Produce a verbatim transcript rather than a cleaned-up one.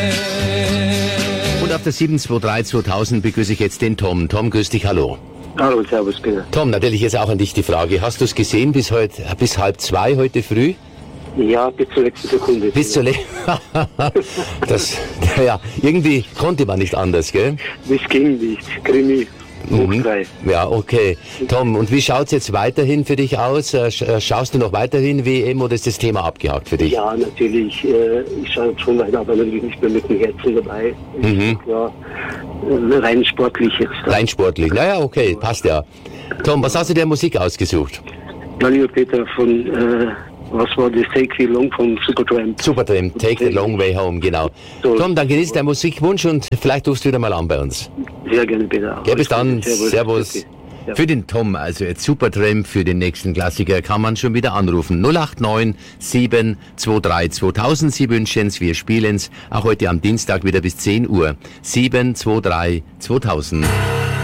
Und auf der sieben zwei drei zweitausend begrüße ich jetzt den Tom. Tom, grüß dich, hallo. Hallo, servus, Peter. Tom, natürlich jetzt auch an dich die Frage. Hast du es gesehen bis heute, bis halb zwei heute früh? Ja, bis zur letzten Sekunde. Bis zur letzten Das, ja, irgendwie konnte man nicht anders, gell? Das ging nicht. Krimi, hoch Mhm. drei. Ja, okay. Tom, und wie schaut's jetzt weiterhin für dich aus? Äh, sch- äh, Schaust du noch weiterhin W M oder ist das Thema abgehakt für dich? Ja, natürlich. Äh, ich schaue schon weiter, aber natürlich nicht mehr mit dem Herzen dabei. Mhm. Ja, äh, rein sportlich jetzt. Rein sportlich. Naja, okay, passt ja. Tom, was hast du der Musik ausgesucht? Ja, lieber Peter, von, äh, was war das? Take Me Long vom Supertramp. Supertramp, Take the Long Way Home, genau. So. Tom, dann genieß deinen Musikwunsch und vielleicht rufst du wieder mal an bei uns. Sehr gerne, Peter. Ja, bis dann. Servus. Servus. Okay. Ja. Für den Tom, also jetzt Supertramp, für den nächsten Klassiker kann man schon wieder anrufen. null acht neun sieben zwei drei zweitausend. Sie wünschen's, wir spielen's. Auch heute am Dienstag wieder bis zehn Uhr. sieben zwei drei zweitausend.